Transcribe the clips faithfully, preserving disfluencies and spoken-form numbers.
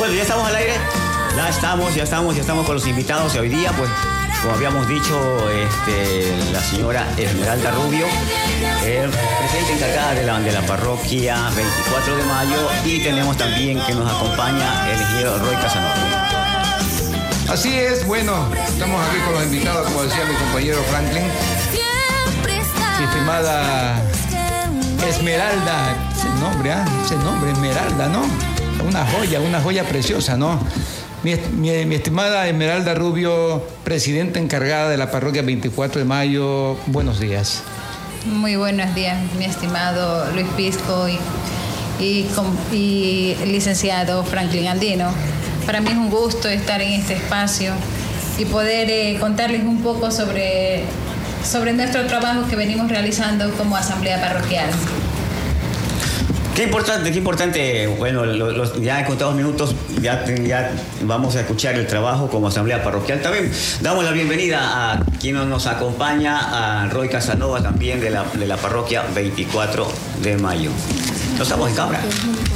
Bueno, ya estamos al aire. Ya estamos, ya estamos, ya estamos con los invitados. Y hoy día, pues, como habíamos dicho, este, la señora Esmeralda Rubio, eh, presidenta encargada de la, de la parroquia veinticuatro de mayo. Y tenemos también que nos acompaña el ingeniero Roy Casanova. Así es, bueno, estamos aquí con los invitados, como decía mi compañero Franklin. Mi estimada Esmeralda, ese nombre, ¿ah? Ese nombre, Esmeralda, ¿no? Una joya, una joya preciosa, ¿no? Mi, mi, mi estimada Esmeralda Rubio, presidenta encargada de la parroquia veinticuatro de mayo, buenos días. Muy buenos días, mi estimado Luis Pisco y, y, y el licenciado Franklin Andino. Para mí es un gusto estar en este espacio y poder eh, contarles un poco sobre, sobre nuestro trabajo que venimos realizando como asamblea parroquial. Qué importante, qué importante. Bueno, los, los, ya en contados minutos ya, ya vamos a escuchar el trabajo como asamblea parroquial. También damos la bienvenida a quien nos acompaña, a Roy Casanova, también de la, de la parroquia veinticuatro de mayo. ¿No estamos en cámara?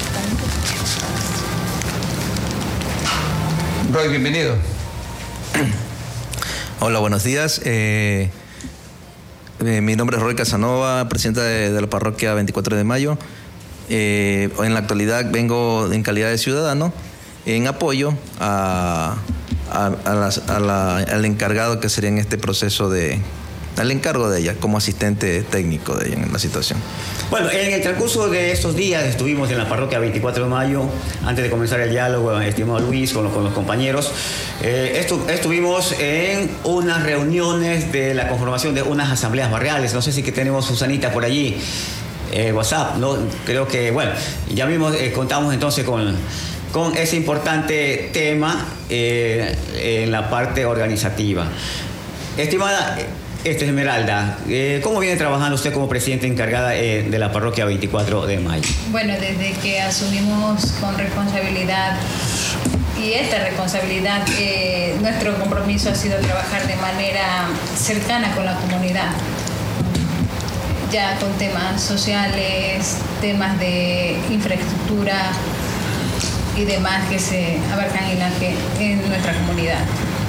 Roy, bienvenido. Hola, buenos días. Eh, eh, mi nombre es Roy Casanova, presidente de, de la parroquia veinticuatro de mayo. Eh, en la actualidad vengo en calidad de ciudadano en apoyo a, a, a las, a la, al encargado que sería en este proceso de... al encargo de ella, como asistente técnico de ella en la situación. Bueno, en el transcurso de estos días estuvimos en la parroquia veinticuatro de mayo, antes de comenzar el diálogo, estimado Luis, con los, con los compañeros. Eh, estu, estuvimos en unas reuniones de la conformación de unas asambleas barriales. No sé si que tenemos Susanita por allí, eh, WhatsApp, ¿no? Creo que, bueno, ya mismo eh, contamos entonces con... con ese importante tema eh, en la parte organizativa. Estimada Este Esmeralda, eh, ¿cómo viene trabajando usted como presidenta encargada eh, de la parroquia veinticuatro de mayo? Bueno, desde que asumimos con responsabilidad y esta responsabilidad, eh, nuestro compromiso ha sido trabajar de manera cercana con la comunidad, ya con temas sociales, temas de infraestructura y demás que se abarcan en, la que, en nuestra comunidad.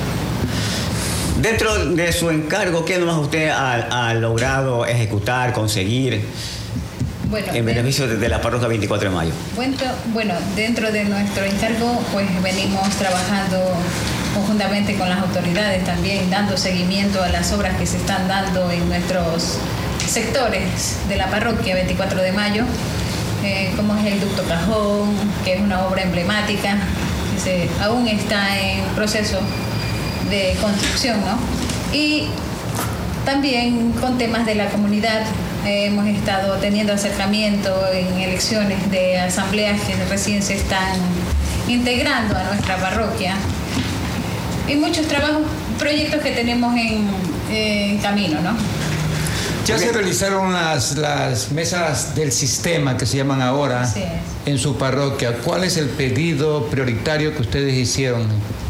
Dentro de su encargo, ¿qué nomás usted ha, ha logrado ejecutar, conseguir bueno, en beneficio de, de la parroquia veinticuatro de mayo? Bueno, bueno, dentro de nuestro encargo, pues venimos trabajando conjuntamente con las autoridades también, dando seguimiento a las obras que se están dando en nuestros sectores de la parroquia veinticuatro de mayo, eh, como es el ducto Cajón, que es una obra emblemática, que se, aún está en proceso de construcción, ¿no? Y también con temas de la comunidad eh, hemos estado teniendo acercamiento en elecciones de asambleas que recién se están integrando a nuestra parroquia y muchos trabajos, proyectos que tenemos en, en camino, ¿no? Ya se realizaron las, las mesas del sistema que se llaman ahora sí. en su parroquia. ¿Cuál es el pedido prioritario que ustedes hicieron?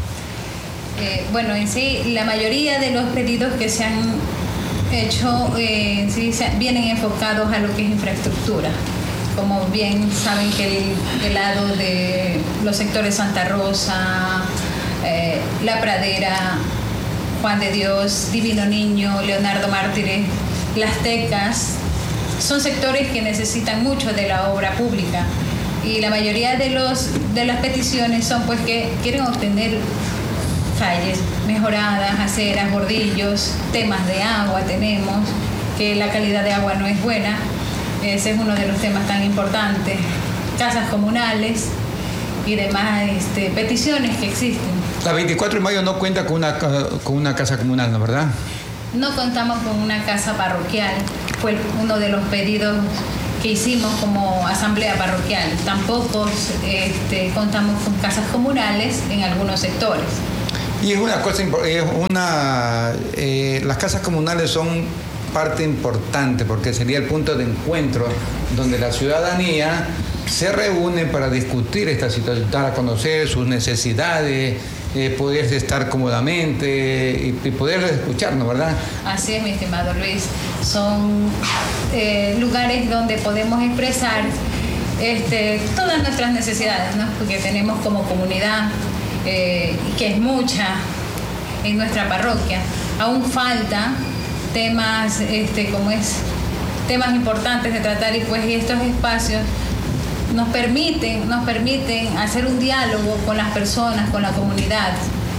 Eh, bueno, en sí, la mayoría de los pedidos que se han hecho eh, en sí, se, vienen enfocados a lo que es infraestructura. Como bien saben que el, el lado de los sectores Santa Rosa, eh, La Pradera, Juan de Dios, Divino Niño, Leonardo Mártires, Las Tecas, son sectores que necesitan mucho de la obra pública. Y la mayoría de, los, de las peticiones son pues que quieren obtener calles mejoradas, aceras, bordillos, temas de agua tenemos, que la calidad de agua no es buena, ese es uno de los temas tan importantes, casas comunales y demás este, peticiones que existen. La veinticuatro de mayo no cuenta con una, con una casa comunal, ¿no, verdad? No contamos con una casa parroquial, fue uno de los pedidos que hicimos como asamblea parroquial. Tampoco este, contamos con casas comunales en algunos sectores. Y es una cosa, es una, eh, las casas comunales son parte importante porque sería el punto de encuentro donde la ciudadanía se reúne para discutir esta situación, dar a conocer sus necesidades, eh, poder estar cómodamente y, y poder escucharnos, ¿verdad? Así es, mi estimado Luis. Son eh, lugares donde podemos expresar este, todas nuestras necesidades, ¿no? Porque tenemos como comunidad, eh, que es mucha en nuestra parroquia, aún falta temas, este, como es, temas importantes de tratar, y pues estos espacios nos permiten, nos permiten hacer un diálogo con las personas, con la comunidad,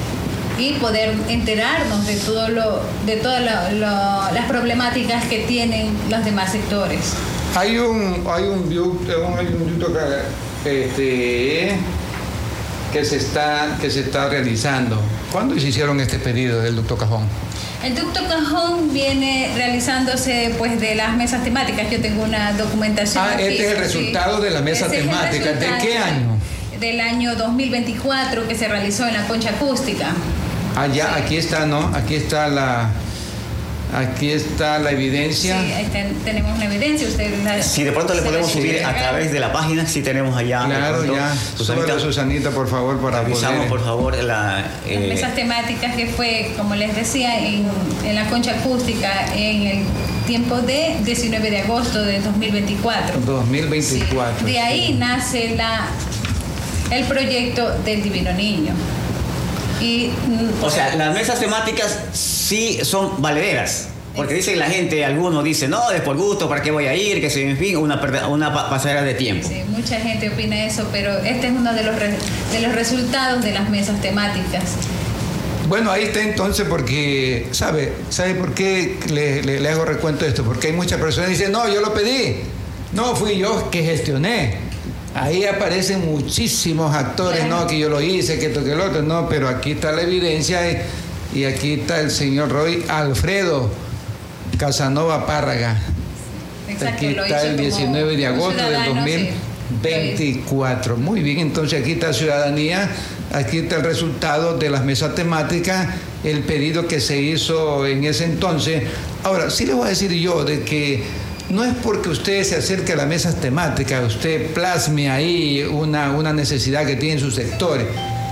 y poder enterarnos de todo lo, de todas lo, lo, las problemáticas que tienen los demás sectores. Hay un, hay un ducto, hay un ducto que, este, que se está, que se está realizando. ¿Cuándo se hicieron este pedido del ducto Cajón? El ducto Cajón viene realizándose pues de las mesas temáticas. Yo tengo una documentación. Ah, aquí, este es el resultado sí. de la mesa este temática. ¿De qué año? Del año dos mil veinticuatro, que se realizó en la Concha Acústica. Ah, ya, sí. Aquí está, ¿no? Aquí está la... Aquí está la evidencia. Sí, ahí ten, tenemos una evidencia. Usted la, si de pronto le podemos subir a través de la página, si tenemos allá. Claro, ya. Susanita, Susanita, por favor, para revisamos, poder... por favor, la... Eh... Las mesas temáticas que fue, como les decía, en, en la Concha Acústica, en el tiempo de diecinueve de agosto de dos mil veinticuatro. dos mil veinticuatro. Sí. De ahí sí. nace la, el proyecto del Divino Niño. Y, o sea, las mesas temáticas sí son valederas, porque dice la gente, algunos dicen, no, es por gusto, ¿para qué voy a ir? Que se, en fin, una, una pasadera de tiempo. Sí, mucha gente opina eso, pero este es uno de los, re, de los resultados de las mesas temáticas. Bueno, ahí está entonces, porque, ¿sabe? ¿Sabe por qué le, le, le hago recuento de esto? Porque hay muchas personas que dicen, no, yo lo pedí, no, fui yo que gestioné. Ahí aparecen muchísimos actores, no, que yo lo hice, que esto, que lo otro, no, pero aquí está la evidencia y, y aquí está el señor Roy Alfredo Casanova Párraga. Exacto, aquí está el diecinueve de agosto del dos mil veinticuatro. Muy bien, entonces aquí está ciudadanía, aquí está el resultado de las mesas temáticas, el pedido que se hizo en ese entonces. Ahora, sí les voy a decir yo de que no es porque usted se acerque a las mesas temáticas, usted plasme ahí una, una necesidad que tiene en su sector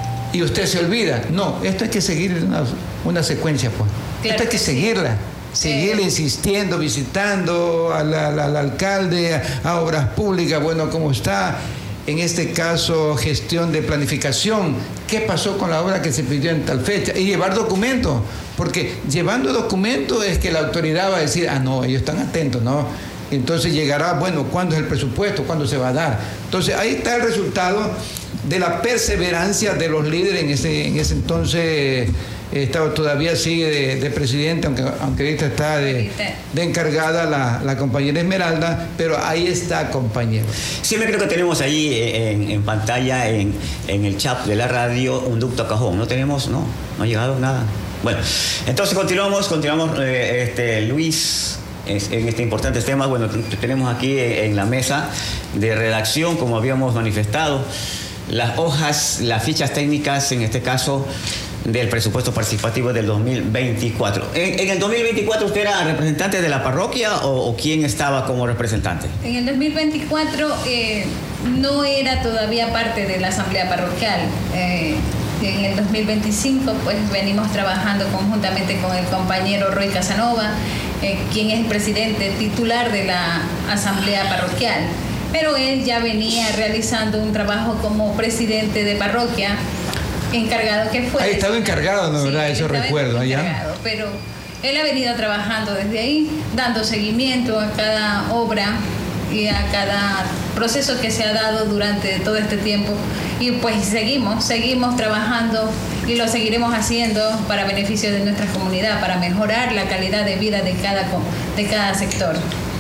y usted se olvida. No, esto hay que seguir una, una secuencia, pues. Claro esto hay que, que seguirla. Sí. Seguir insistiendo, visitando al, al, al alcalde, a, a obras públicas, bueno, cómo está. En este caso, gestión de planificación. ¿Qué pasó con la obra que se pidió en tal fecha? Y llevar documentos, porque llevando documentos es que la autoridad va a decir, ah, no, ellos están atentos, ¿no? Entonces llegará, bueno, ¿cuándo es el presupuesto? ¿Cuándo se va a dar? Entonces ahí está el resultado de la perseverancia de los líderes en ese, en ese entonces. Estaba, todavía sigue de, de presidente, aunque, aunque ahorita está de, de encargada la, la compañera Esmeralda, pero ahí está, compañero. Siempre creo que tenemos ahí en, en pantalla, en, en el chat de la radio, un ducto Cajón. ¿No tenemos? No, no ha llegado nada. Bueno, entonces continuamos, continuamos, eh, este, Luis, en este importante tema. Bueno, tenemos aquí en la mesa de redacción, como habíamos manifestado, las hojas, las fichas técnicas, en este caso, del presupuesto participativo del dos mil veinticuatro. ¿En, en el dos mil veinticuatro usted era representante de la parroquia o, o quién estaba como representante? En el dos mil veinticuatro eh, no era todavía parte de la asamblea parroquial. Eh, en el dos mil veinticinco pues venimos trabajando conjuntamente con el compañero Roy Casanova, eh, quien es el presidente titular de la asamblea parroquial. Pero él ya venía realizando un trabajo como presidente de parroquia, encargado que fue... Ahí estaba encargado, ¿no? Sí, ¿verdad? Eso recuerdo, ¿ya? Pero él ha venido trabajando desde ahí, dando seguimiento a cada obra y a cada proceso que se ha dado durante todo este tiempo. Y pues seguimos, seguimos trabajando y lo seguiremos haciendo para beneficio de nuestra comunidad, para mejorar la calidad de vida de cada, de cada sector.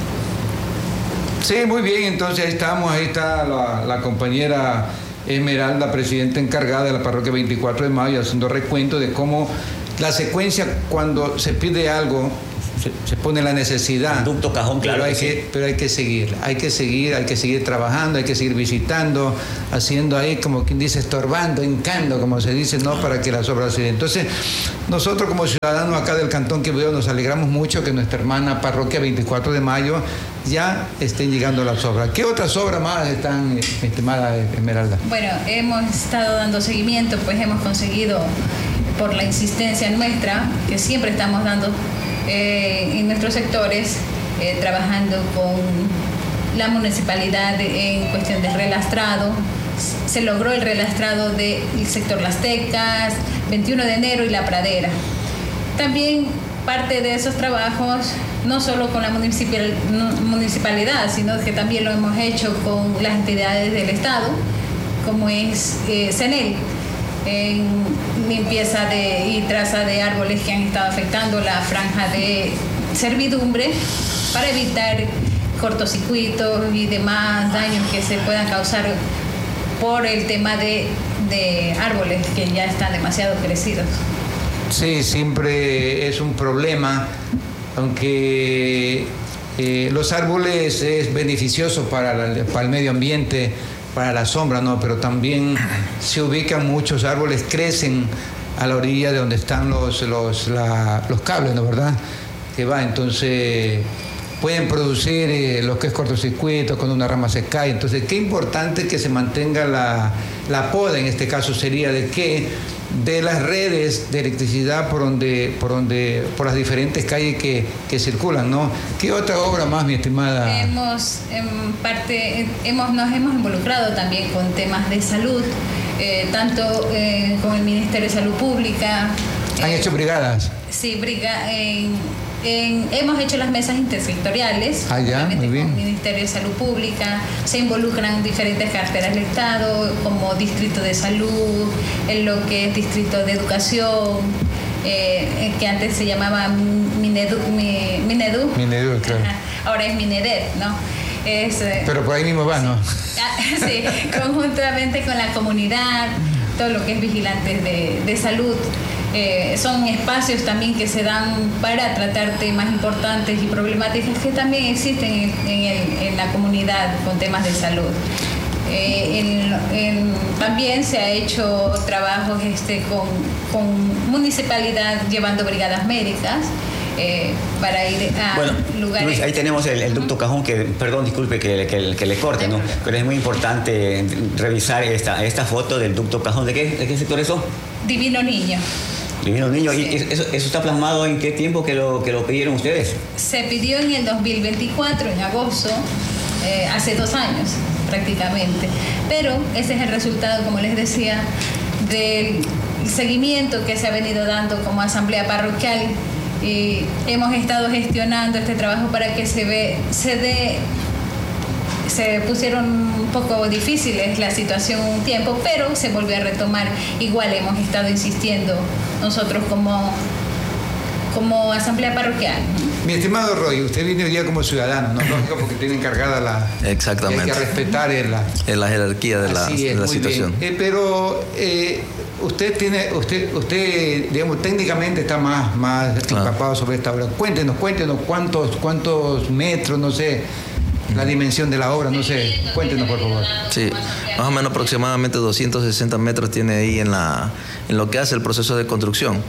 Sí, muy bien, entonces ahí estamos, ahí está la, la compañera Esmeralda, presidenta encargada de la parroquia veinticuatro de mayo, haciendo recuento de cómo la secuencia cuando se pide algo, se, se pone la necesidad. Ducto Cajón, claro. Pero hay, que que, sí. pero hay que seguir, hay que seguir, hay que seguir trabajando, hay que seguir visitando, haciendo ahí como quien dice, estorbando, hincando, como se dice, ¿no? Para que las obras se den. Entonces, nosotros como ciudadanos acá del Cantón Quevedo nos alegramos mucho que nuestra hermana parroquia veinticuatro de mayo ya estén llegando las obras. ¿Qué otras obras más están, mi estimada Esmeralda? Bueno, hemos estado dando seguimiento, pues hemos conseguido, por la insistencia nuestra, que siempre estamos dando eh, en nuestros sectores, eh, trabajando con la municipalidad en cuestión de relastrado. Se logró el relastrado del sector Las Tecas, veintiuno de enero y La Pradera. También parte de esos trabajos, no solo con la municipal, municipalidad, sino que también lo hemos hecho con las entidades del Estado, como es eh, CENEL, en limpieza de, y traza de árboles que han estado afectando la franja de servidumbre para evitar cortocircuitos y demás daños que se puedan causar por el tema de, de árboles que ya están demasiado crecidos. Sí, siempre es un problema, aunque eh, los árboles es beneficioso para, la, para el medio ambiente, para la sombra, ¿no? Pero también se ubican muchos árboles, crecen a la orilla de donde están los, los, la, los cables, ¿no? ¿Verdad? Que va, entonces pueden producir eh, lo que es cortocircuito cuando una rama se cae. Entonces, qué importante que se mantenga la, la poda, en este caso sería de que de las redes de electricidad por donde, por donde, por las diferentes calles que, que circulan, ¿no? ¿Qué otra obra más, mi estimada? Hemos, en parte, hemos, nos hemos involucrado también con temas de salud, eh, tanto eh, con el Ministerio de Salud Pública. ¿Han eh, hecho brigadas? Sí, briga, en, en, hemos hecho las mesas intersectoriales, ah, ya, muy bien. Con el Ministerio de Salud Pública. Se involucran diferentes carteras del Estado, como Distrito de Salud, en lo que es Distrito de Educación, eh, que antes se llamaba Minedu. Minedu, Minedu, claro. Ahora es Minedet, ¿no? Es, pero por ahí mismo va, ¿no? Sí, conjuntamente con la comunidad, todo lo que es vigilantes de, de salud. Eh, son espacios también que se dan para tratar temas importantes y problemáticas que también existen en, en, el, en la comunidad con temas de salud. Eh, en, en, también se ha hecho trabajos este, con, con municipalidad llevando brigadas médicas. Eh, para ir a bueno, lugares. Luis, ahí tenemos el, el ducto Cajón, que, perdón, disculpe que, que, que le corte, ¿no? Pero es muy importante revisar esta, esta foto del ducto Cajón. ¿De qué, de qué sector es eso? Divino Niño. Divino Niño. Sí. ¿Y eso, eso está plasmado en qué tiempo que lo, que lo pidieron ustedes? Se pidió en el dos mil veinticuatro, en agosto, eh, hace dos años prácticamente. Pero ese es el resultado, como les decía, del seguimiento que se ha venido dando como asamblea parroquial. Y hemos estado gestionando este trabajo para que se ve, se dé, se pusieron un poco difíciles la situación un tiempo, pero se volvió a retomar. Igual hemos estado insistiendo nosotros como, como asamblea parroquial. Mi estimado Roy, usted viene hoy día como ciudadano, ¿no? Lógico, porque tiene encargada la... Exactamente. Hay que respetar en la, en la jerarquía de la, así es, de la muy situación. Bien. Eh, pero eh, usted tiene, usted, usted, digamos, técnicamente está más, más Claro. empapado sobre esta obra. Cuéntenos, cuéntenos cuántos, cuántos metros, no sé, la dimensión de la obra, no sé. Cuéntenos, por favor. Sí, más o menos aproximadamente doscientos sesenta metros tiene ahí en, la, en lo que hace el proceso de construcción.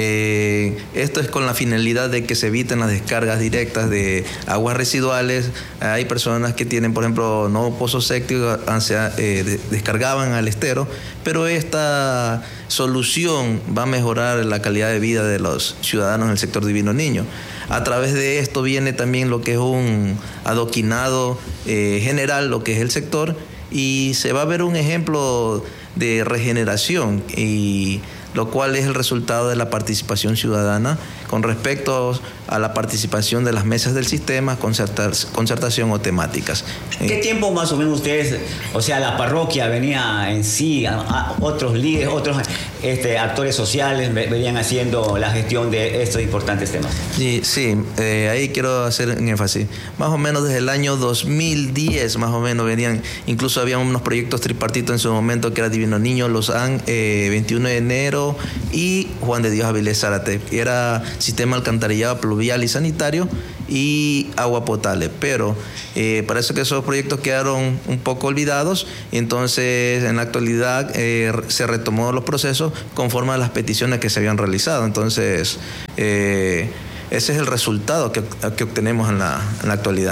Eh, esto es con la finalidad de que se eviten las descargas directas de aguas residuales. Hay personas que tienen, por ejemplo, no pozos sépticos, eh, de, descargaban al estero, pero esta solución va a mejorar la calidad de vida de los ciudadanos en el sector Divino Niño. A través de esto viene también lo que es un adoquinado eh, general, lo que es el sector, y se va a ver un ejemplo de regeneración, y lo cual es el resultado de la participación ciudadana con respecto a la participación de las mesas del sistema, concertación o temáticas. ¿Qué tiempo más o menos ustedes, o sea, la parroquia venía en sí, a, a otros líderes, otros este, actores sociales venían haciendo la gestión de estos importantes temas? Sí, sí eh, ahí quiero hacer un énfasis. Más o menos desde el año dos mil diez, más o menos venían, incluso había unos proyectos tripartitos en su momento que era Divino Niño, Lozán, eh, veintiuno de enero y Juan de Dios Avilés Zárate. Era sistema alcantarillado, pluvial y sanitario y agua potable, pero eh, parece que esos proyectos quedaron un poco olvidados, y entonces en la actualidad eh, se retomó los procesos conforme a las peticiones que se habían realizado. Entonces eh, ese es el resultado que, que obtenemos en la, en la actualidad.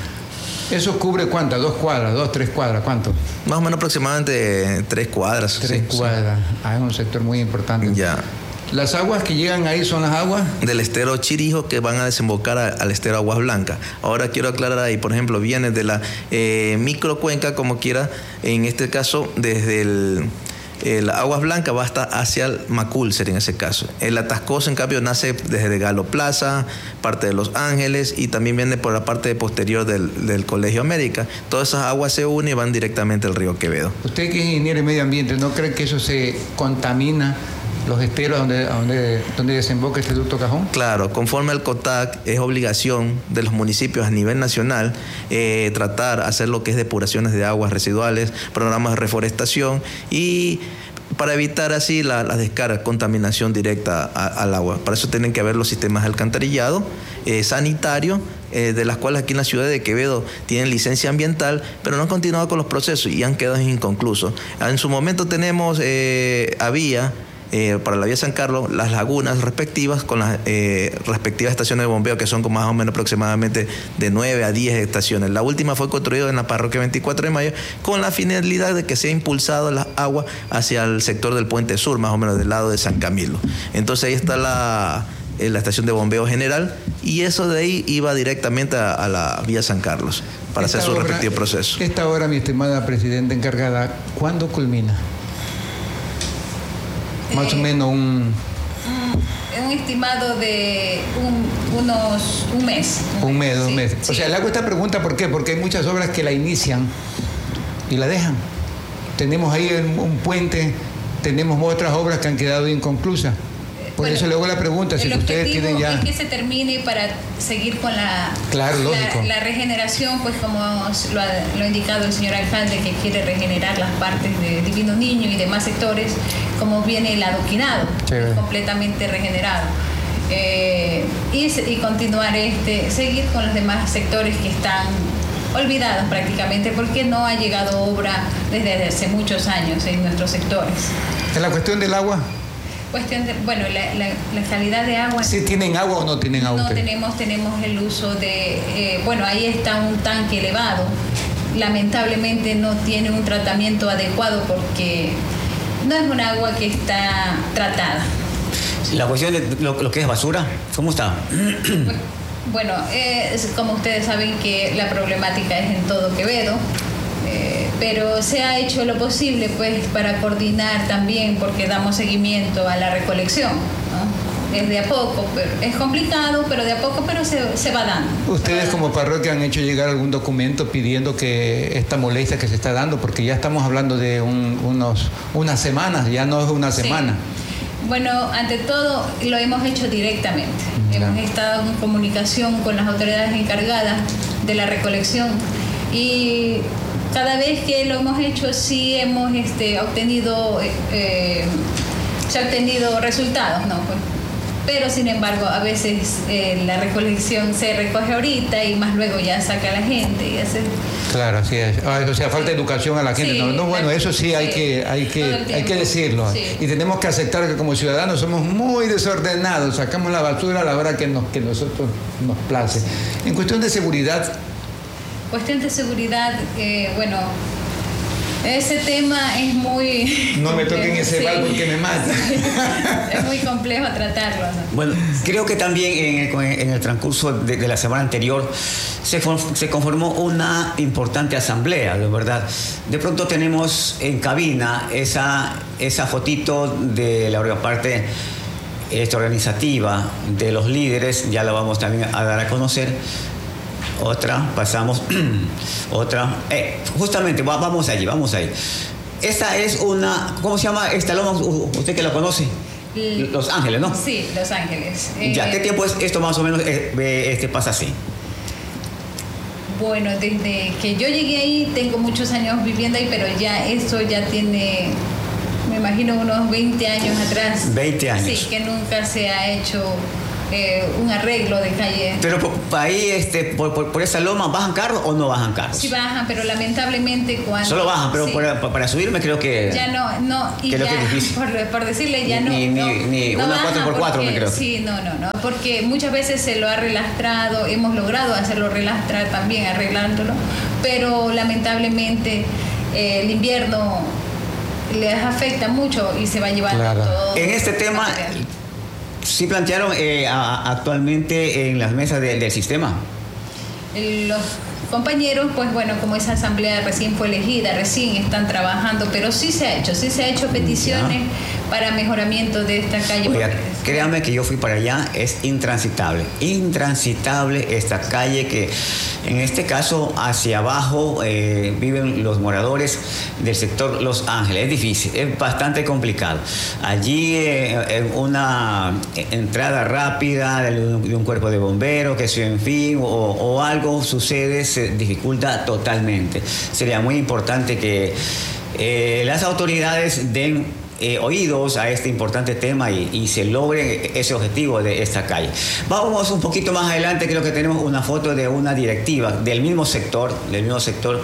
¿Eso cubre cuántas? ¿Dos cuadras? ¿Dos, tres cuadras? ¿Cuánto? Más o menos aproximadamente tres cuadras. Tres sí, cuadras. sí. Ah, es un sector muy importante. Ya. Las aguas que llegan ahí son las aguas del estero Chirijo que van a desembocar a, al estero Aguas Blancas. Ahora quiero aclarar ahí, por ejemplo, viene de la eh, microcuenca, como quiera, en este caso, desde el, el Aguas Blancas va hasta hacia el Macul, sería en ese caso. El Atascoso, en cambio, nace desde Galo Plaza, parte de Los Ángeles, y también viene por la parte posterior del, del Colegio América. Todas esas aguas se unen y van directamente al río Quevedo. Usted que es ingeniero de medio ambiente, ¿no cree que eso se contamina los esteros donde, donde, donde desemboca este ducto Cajón? Claro, conforme al COTAC es obligación de los municipios a nivel nacional eh, tratar, hacer lo que es depuraciones de aguas residuales, programas de reforestación y para evitar así la, la descarga, contaminación directa a, al agua. Para eso tienen que haber los sistemas de alcantarillado, eh, sanitario, eh, de las cuales aquí en la ciudad de Quevedo tienen licencia ambiental, pero no han continuado con los procesos y han quedado inconclusos. En su momento tenemos, eh, había... Eh, para la vía San Carlos, las lagunas respectivas con las eh, respectivas estaciones de bombeo, que son con más o menos aproximadamente de nueve a diez estaciones. La última fue construida en la parroquia veinticuatro de mayo con la finalidad de que sea impulsado las aguas hacia el sector del Puente Sur, más o menos del lado de San Camilo. Entonces ahí está la, eh, la estación de bombeo general y eso de ahí iba directamente a, a la vía San Carlos para esta hacer su obra, respectivo proceso. Esta obra, mi estimada presidenta encargada, ¿cuándo culmina? Más o menos un... Un, un estimado de un, unos un mes. Un mes, dos sí, meses. Sí. O sea, le hago esta pregunta, ¿por qué? Porque hay muchas obras que la inician y la dejan. Tenemos ahí un, un puente, tenemos otras obras que han quedado inconclusas. Por bueno, eso le hago la pregunta, si ustedes tienen ya... El objetivo es que se termine para seguir con la, claro, lógico. la, la regeneración, pues como lo ha, lo ha indicado el señor alcalde, que quiere regenerar las partes de Divino Niño y demás sectores, como viene el adoquinado, completamente regenerado. Eh, y, y continuar, este, seguir con los demás sectores que están olvidados prácticamente, porque no ha llegado obra desde hace muchos años en nuestros sectores. ¿En la cuestión del agua? Cuestión de, bueno, la, la, la calidad de agua. ¿Sí tienen agua o no tienen agua? No tenemos, tenemos el uso de, eh, bueno, ahí está un tanque elevado. Lamentablemente no tiene un tratamiento adecuado porque no es un agua que está tratada. La cuestión de lo, lo que es basura, ¿cómo está? Bueno, eh, como ustedes saben que la problemática es en todo Quevedo. Eh, pero se ha hecho lo posible pues para coordinar también, porque damos seguimiento a la recolección, ¿no? Es de a poco, pero es complicado, pero de a poco pero se, se va dando. ¿Ustedes como parroquia han hecho llegar algún documento pidiendo que esta molestia que se está dando, porque ya estamos hablando de un, unos, unas semanas, ya no es una semana? Sí. Bueno, ante todo lo hemos hecho directamente. Ya. Hemos estado en comunicación con las autoridades encargadas de la recolección y cada vez que lo hemos hecho sí hemos este, obtenido, eh, se ha obtenido resultados, ¿no? Pero sin embargo a veces eh, la recolección se recoge ahorita y más luego ya saca la gente y hace... Claro, así es. O sea, falta educación a la gente. Sí, no, no, bueno, eso sí hay sí, que, hay que, hay que decirlo. Sí. Y tenemos que aceptar que como ciudadanos somos muy desordenados, sacamos la basura a la hora que, nos, que nosotros nos place. En cuestión de seguridad... Cuestión de seguridad, eh, bueno, ese tema es muy... No me toquen ese sí. bal porque me mata. Es muy complejo tratarlo, ¿no? Bueno, creo que también en el, en el transcurso de, de la semana anterior se, se conformó una importante asamblea, de verdad. De pronto tenemos en cabina esa, esa fotito de la parte esta organizativa de los líderes, ya la vamos también a dar a conocer. Otra, pasamos, otra, eh, justamente, va, vamos allí, vamos ahí. Esta es una, ¿cómo se llama esta loma? ¿Usted que la conoce? L- Los Ángeles, ¿no? Sí, Los Ángeles. Ya, eh, ¿qué tiempo es esto más o menos eh, este pasa así? Bueno, desde que yo llegué ahí, tengo muchos años viviendo ahí, pero ya esto ya tiene, me imagino, unos veinte años atrás. veinte años. Sí, que nunca se ha hecho... Eh, un arreglo de calle. Pero por, por ahí, este, por, por, por esa loma, ¿bajan carros o no bajan carros? Sí bajan, pero lamentablemente cuando... Solo bajan, pero sí. para, para subirme creo que... Ya no, no, y que ya, que es difícil. Por, por decirle, ya ni, no... Ni, no, ni no una cuatro por cuatro me creo. Sí, no, no, no, porque muchas veces se lo ha relastrado, hemos logrado hacerlo relastrar también, arreglándolo, pero lamentablemente eh, el invierno les afecta mucho y se va llevando claro. todo. En este tema... sí plantearon eh, a, actualmente en las mesas de, del sistema. Los compañeros, pues bueno, como esa asamblea recién fue elegida, recién están trabajando, pero sí se ha hecho, sí se ha hecho peticiones ya. para mejoramiento de esta calle. Oiga, créanme que yo fui para allá, es intransitable, intransitable esta calle que en este caso hacia abajo eh, viven los moradores del sector Los Ángeles. Es difícil, es bastante complicado. Allí eh, en una entrada rápida de un, de un cuerpo de bomberos, que si en fin, o, o algo sucede, se dificulta totalmente. Sería muy importante que eh, las autoridades den Eh, oídos a este importante tema y, y se logre ese objetivo de esta calle. Vamos un poquito más adelante, creo que tenemos una foto de una directiva del mismo sector, del mismo sector.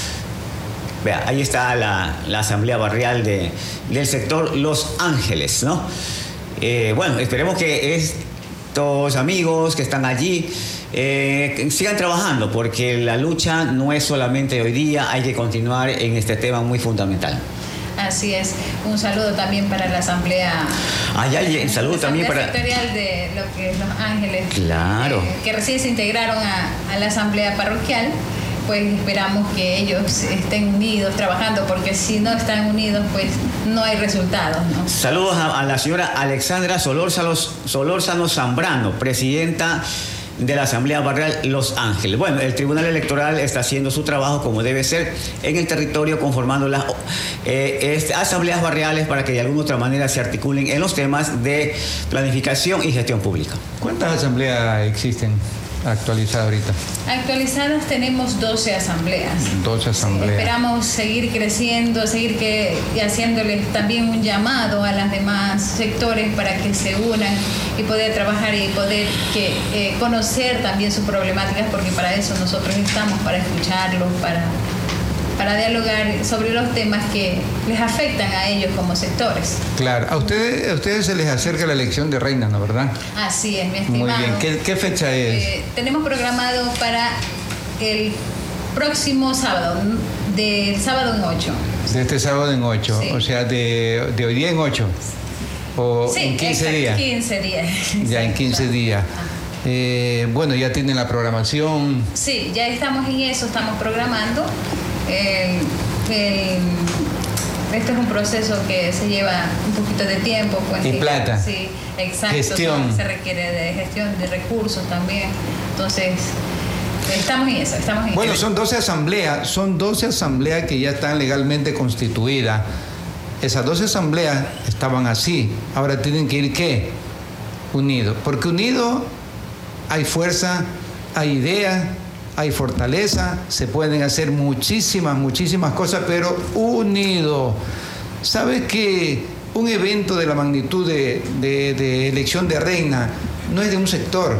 Vea, ahí está la, la asamblea barrial de, del sector Los Ángeles, ¿no? Eh, bueno, esperemos que estos amigos que están allí Eh, sigan trabajando, porque la lucha no es solamente hoy día, hay que continuar en este tema muy fundamental. Así es. Un saludo también para la asamblea. Hay alguien, saludo la también para. sectorial de lo que es Los Ángeles. Claro. Eh, que recién se integraron a, a la asamblea parroquial. Pues esperamos que ellos estén unidos trabajando, porque si no están unidos, pues no hay resultados, ¿no? Saludos a, a la señora Alexandra Solórzano, Solórzano Zambrano, presidenta de la Asamblea Barrial Los Ángeles. Bueno, el Tribunal Electoral está haciendo su trabajo como debe ser en el territorio, conformando las eh, este, asambleas barriales para que de alguna otra manera se articulen en los temas de planificación y gestión pública. ¿Cuántas asambleas existen actualizadas ahorita? Actualizadas tenemos doce asambleas. doce asambleas. Esperamos seguir creciendo, seguir que, y haciéndoles también un llamado a los demás sectores para que se unan y poder trabajar y poder que, eh, conocer también sus problemáticas, porque para eso nosotros estamos, para escucharlos, para, para dialogar sobre los temas que les afectan a ellos como sectores. Claro, a ustedes, a ustedes se les acerca la elección de reina, ¿no, verdad? Así es, mi estimado. Muy bien, ¿qué, qué fecha es? Eh, tenemos programado para el próximo sábado, del sábado en ocho. De este sábado en ocho, sí. O sea, de, de hoy día en ocho. O sí, en quince exacto, días. quince días. Ya en quince días. Eh, bueno, ya tienen la programación. Sí, ya estamos en eso, estamos programando. El, el, este es un proceso que se lleva un poquito de tiempo. Pues, y plata. Sí, exacto. Gestión. Se requiere de gestión de recursos también. Entonces, estamos en eso, estamos en Bueno, eso. son doce asambleas, son doce asambleas que ya están legalmente constituidas. Esas doce asambleas estaban así. Ahora tienen que ir, ¿qué? Unidos. Porque unidos hay fuerza, hay ideas, hay fortaleza, se pueden hacer muchísimas, muchísimas cosas, pero unidos. ¿Sabes que un evento de la magnitud de, de, de elección de reina no es de un sector,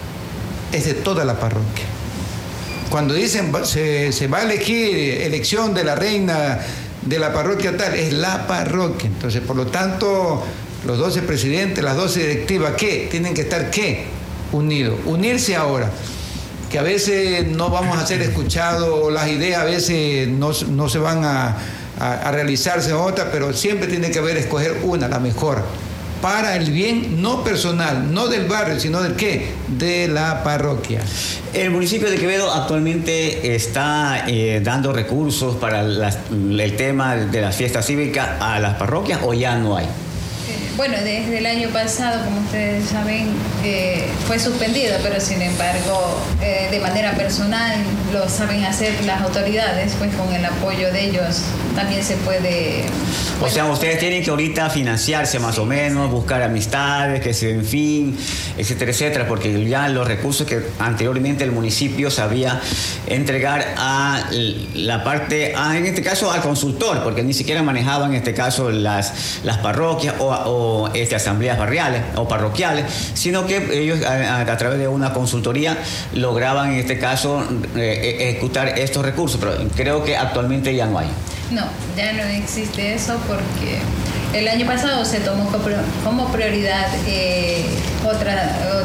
es de toda la parroquia? Cuando dicen se, se va a elegir elección de la reina de la parroquia tal, es la parroquia. Entonces, por lo tanto, los doce presidentes, las doce directivas, ¿qué? Tienen que estar, ¿qué? Unidos. Unirse ahora. Que a veces no vamos a ser escuchados, las ideas a veces no, no se van a, a, a realizarse otras, pero siempre tiene que haber escoger una, la mejor, para el bien no personal, no del barrio, sino del qué, de la parroquia. El municipio de Quevedo actualmente está eh, dando recursos para las, el tema de las fiestas cívicas a las parroquias, ¿o ya no hay? Bueno, desde el año pasado, como ustedes saben, eh, fue suspendido, pero sin embargo, eh, de manera personal, lo saben hacer las autoridades, pues con el apoyo de ellos también se puede... O bueno, sea, ustedes tienen que ahorita financiarse más sí, o menos, buscar amistades, que se, en fin, etcétera, etcétera, porque ya los recursos que anteriormente el municipio sabía entregar a la parte, a, en este caso al consultor, porque ni siquiera manejaban en este caso las, las parroquias o, o Este, asambleas barriales o parroquiales, sino que ellos a, a, a través de una consultoría lograban en este caso eh, ejecutar estos recursos, pero creo que actualmente ya no hay. No, ya no existe eso, porque el año pasado se tomó como prioridad eh, otra,